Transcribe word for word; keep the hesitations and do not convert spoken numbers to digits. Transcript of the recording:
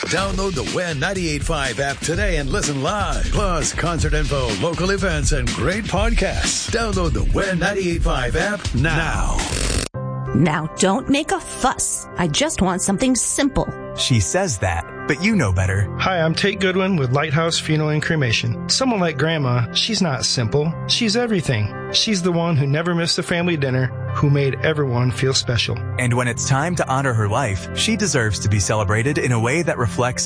Download the W E N ninety-eight point five app today and listen live. Plus, concert info, local events, and great podcasts. Download the W E N ninety-eight point five app now. Now, don't make a fuss. I just want something simple. She says that, but you know better. Hi, I'm Tate Goodwin with Lighthouse Funeral and Cremation. Someone like Grandma, she's not simple. She's everything. She's the one who never missed a family dinner, who made everyone feel special. And when it's time to honor her life, she deserves to be celebrated in a way that reflects